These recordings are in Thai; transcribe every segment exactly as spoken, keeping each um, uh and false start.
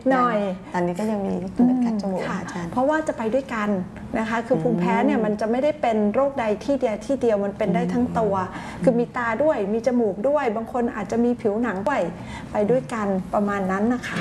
หน่อยตอนนี้ก็ยังมีเหมือนคัดจมูกอาจารย์เพราะว่าจะไปด้วยกันนะคะคือภูมิแพ้เนี่ยมันจะไม่ได้เป็นโรคใดที่เดียวที่เดียวมันเป็นได้ทั้งตัวคือมีตาด้วยมีจมูกด้วยบางคนอาจจะมีผิวหนังด้วยไปด้วยกันประมาณนั้นนะคะ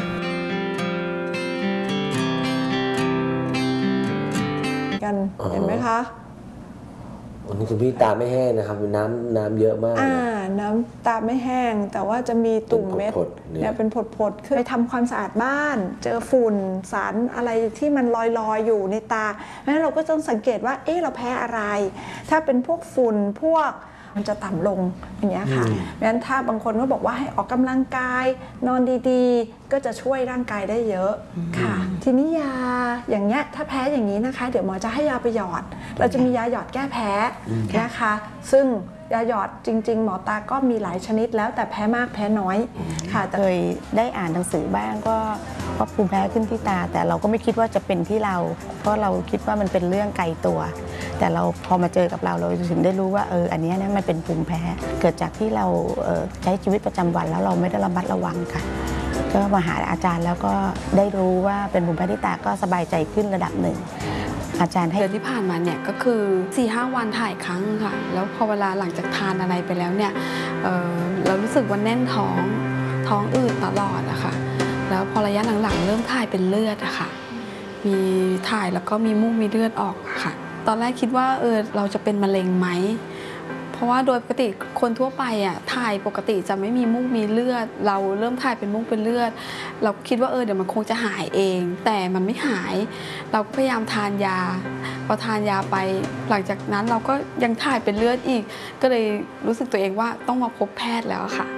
กันเห็นไหมคะวันนี้คุณพี่ตาไม่แห้งนะครับน้ำน้ำเยอะมากอ่าน้ำตาไม่แห้งแต่ว่าจะมีตุ่มเม็ดเนี่ยเป็นผดๆคือไปทำความสะอาดบ้านเจอฝุ่นสารอะไรที่มันลอยๆอยู่ในตาแล้วเราก็ต้องสังเกตว่าเอ๊ะเราแพ้อะไรถ้าเป็นพวกฝุ่นพวกมันจะต่ำลงอย่างเงี้ยค่ะเพราะฉะนั้นถ้าบางคนก็บอกว่าให้ออกกำลังกายนอนดีๆก็จะช่วยร่างกายได้เยอะค่ะทีนี้ยาอย่างเงี้ยถ้าแพ้อย่างนี้นะคะเดี๋ยวหมอจะให้ยาไปหยอดเราจะมียาหยอดแก้แพ้นะคะซึ่งยาหยอดจริงๆหมอตาก็มีหลายชนิดแล้วแต่แพ้มากแพ้น้อยค่ะเคยได้อ่านหนังสือบ้างก็ว่าภูมิแพ้ขึ้นที่ตาแต่เราก็ไม่คิดว่าจะเป็นที่เราเพราะเราคิดว่ามันเป็นเรื่องไกลตัวแต่เราพอมาเจอกับเราเราถึงได้รู้ว่าเอออันนี้นะมันเป็นภูมิแพ้เกิดจากที่เราใช้ชีวิตประจำวันแล้วเราไม่ได้ระมัดระวังค่ะก็มาหาอาจารย์แล้วก็ได้รู้ว่าเป็นภูมิแพ้ที่ตาก็สบายใจขึ้นระดับหนึ่งอาจารย์ให้เดือนที่ผ่านมาเนี่ยก็คือ สี่ห้า วันถ่ายครั้งค่ะแล้วพอเวลาหลังจากทานอะไรไปแล้วเนี่ย เ, เรารู้สึกว่าแน่นท้องท้องอืดตลอดอะค่ะแล้วพอระยะหลังๆเริ่มถ่ายเป็นเลือดอะค่ะมีถ่ายแล้วก็มีมูกมีเลือดออกค่ะตอนแรกคิดว่าเออเราจะเป็นมะเร็งไหมเพราะว่าโดยปกติคนทั่วไปอ่ะถ่ายปกติจะไม่มีมูกมีเลือดเราเริ่มถ่ายเป็นมูกเป็นเลือดเราคิดว่าเออเดี๋ยวมันคงจะหายเองแต่มันไม่หายเราก็พยายามทานยาพอทานยาไปหลังจากนั้นเราก็ยังถ่ายเป็นเลือดอีกก็เลยรู้สึกตัวเองว่าต้องมาพบแพทย์แล้วค่ะ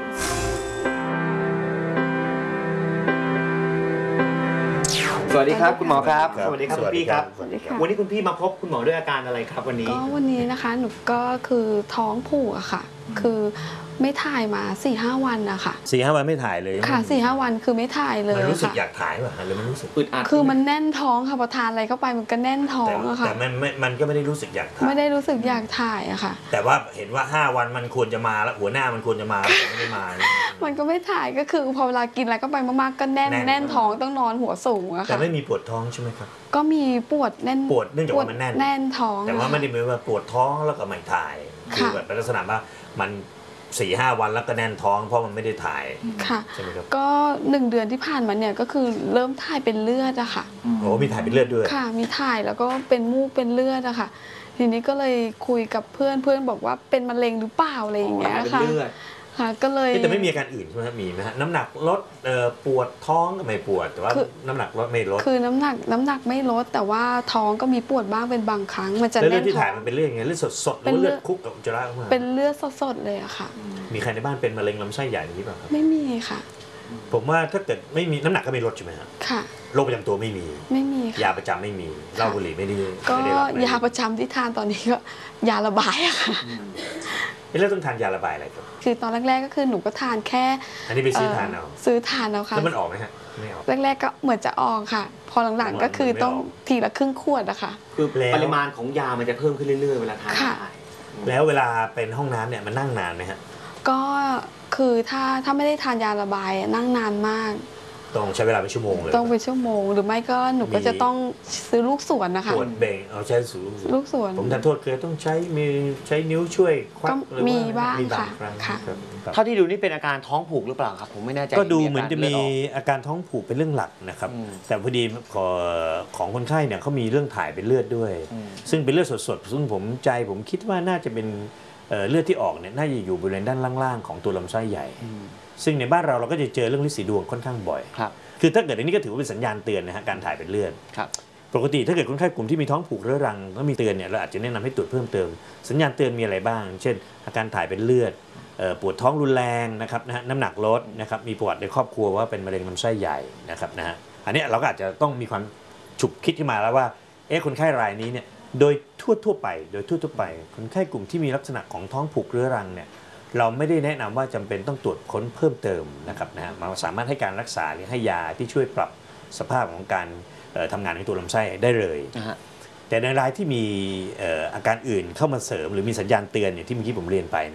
สวัสดีครับคุณหมอครับสวัสดีครับคุณพี่ครับวันนี้คุณพี่มาพบคุณหมอด้วยอาการอะไรครับวันนี้ก็วันนี้นะคะหนูก็คือท้องผูกอะค่ะคือไม่ถ่ายมา สี่ห้า วันอะค่ะสี่ห้า วันไม่ถ่ายเลยค่ะ สี่ห้า วันคือไม่ถ่ายเลยมันรู้สึกอยากถ่ายป่ะหรือมันรู้สึกอึดอัดคือมันแน่นท้องค่ะพอทานอะไรเข้าไปมันก็แน่นท้องอะค่ะแต่มันมันก็ไม่ได้รู้สึกอยากถ่ายไม่ได้รู้สึกอยากถ่ายอะค่ะแต่ว่าเห็นว่าห้าวันมันควรจะมาแล้วหัวหน้ามันควรจะมาแต่ไม่มามันก็ไม่ถ่ายก็คือพอเวลากินอะไรเข้าไปมากๆก็แน่นแน่นท้องต้องนอนหัวสูงอะค่ะแต่ไม่มีปวดท้องใช่ไหมครับก็มีปวดแน่นปวดเนื่องจากว่ามันแน่นแน่นท้องแต่ว่าไม่ได้หมายว่าปวดท้องแล้วก็ไม่ถ่ายคือแบบเป็นลักษณะว่ามันสี่ห้าวันแล้วก็แน่นท้องเพราะมันไม่ได้ถ่ายค่ะใช่ไหมครับก็หนึ่งเดือนที่ผ่านมาเนี่ยก็คือเริ่มถ่ายเป็นเลือดอะค่ะโอ้มีถ่ายเป็นเลือดด้วยค่ะมีถ่ายแล้วก็เป็นมูกเป็นเลือดอะค่ะทีนี้ก็เลยคุยกับเพื่อนเพื่อนบอกว่าเป็นมะเร็งหรือเปล่าอะไรอย่างเงี้ยค่ะค่ะก็เลยแต่ไม่มีอาการอื่นใช่ไหมมีไหมฮะน้ำหนักลดปวดท้องก็ไม่ปวดแต่ว่าน้ำหนักลดไม่ลดคือน้ำหนักน้ำหนักไม่ลดแต่ว่าท้องก็มีปวดบ้างเป็นบางครั้งมันจะแน่นท้องเลือดที่ถ่ายมันเป็นเลือดไงเลือดสดๆหรือเลือดคุกกับอุจจาระมาเป็นเลือดสดๆเลยอะค่ะมีใครในบ้านเป็นมะเร็งลำไส้ใหญ่หรือเปล่าครับไม่มีค่ะผมว่าถ้าเกิดไม่มีน้ำหนักก็ไม่ลดใช่ไหมครับค่ะโรคประจำตัวไม่มีไม่มีค่ะยาประจำไม่มีเหล้าบุหรี่ไม่ได้ก็ยาประจำที่ทานตอนนี้ก็ยาระบายอะค่ะแล้วต้องทานยาระบายอะไรครับคือตอนแรกๆก็คือหนูก็ทานแค่อันนี้ไปซื้อทานเอาซื้อทานเอาค่ะแล้วมันออกไหมฮะไม่ออกแรกๆก็เหมือนจะออกค่ะพอหลังๆก็คือต้องทีละครึ่งขวดอะค่ะคือปริมาณของยามันจะเพิ่มขึ้นเรื่อยๆเวลาทานแล้วเวลาเป็นห้องน้ำเนี่ยมันนั่งนานไหมฮะก็คือถ้าถ้าไม่ได้ทานยาระบายนั่งนานมากต้องใช้เวลาเป็นชั่วโมงเลยต้องเป็นชั่วโมงหรือไม่ก็หนูก็จะต้องซื้อลูกสวนนะคะปวดเบ่งเอาใช้สูงลูกสวนผมทานโทษเคยต้องใช้มีใช้นิ้วช่วยควักหรือว่ามีบ้างค่ะเท่าที่ดูนี่เป็นอาการท้องผูกหรือเปล่าครับผมไม่แน่ใจก็ดูเหมือนจะมีอาการท้องผูกเป็นเรื่องหลักนะครับแต่พอดีของคนไข้เนี่ยเขามีเรื่องถ่ายเป็นเลือดด้วยซึ่งเป็นเลือดสดๆซึ่งผมใจผมคิดว่าน่าจะเป็นเลือดที่ออกเนี่ยน่าจะอยู่บริเวณด้านล่างๆของตัวลำไส้ใหญ่ซึ่งในบ้านเราเราก็จะเจอเรื่องฤทธิ์สีดวงค่อนข้างบ่อยคือถ้าเกิดอันนี้ก็ถือว่าเป็นสัญญาณเตือนนะฮะการถ่ายเป็นเลือดปกติถ้าเกิดคนไข้กลุ่มที่มีท้องผูกเรื้อรังแล้วมีเตือนเนี่ยเราอาจจะแนะนำให้ตรวจเพิ่มเติมสัญญาณเตือนมีอะไรบ้างเช่นอาการถ่ายเป็นเลือดปวดท้องรุนแรงนะครับนะฮะน้ำหนักลดนะครับมีประวัติในครอบครัวว่าเป็นมะเร็งลำไส้ใหญ่นะครับนะฮะอันนี้เราก็อาจจะต้องมีความฉุกคิดขึ้นมาแล้วว่าเอ๊ะคนไข้รายนี้เนี่ยโดยทั่วทั่วไปโดยทั่วทั่วไปคนไข้กลุ่มที่มีลักษณะของท้องผูกเรื้อรังเนี่ยเราไม่ได้แนะนำว่าจำเป็นต้องตรวจค้นเพิ่มเติมนะครับนะฮะเราสามารถให้การรักษาหรือให้ยาที่ช่วยปรับสภาพของการทำงานของตัวลำไส้ได้เลยแต่ในรายที่มีอาการอื่นเข้ามาเสริมหรือมีสัญญาณเตือนอย่างที่เมื่อกี้ผมเรียนไป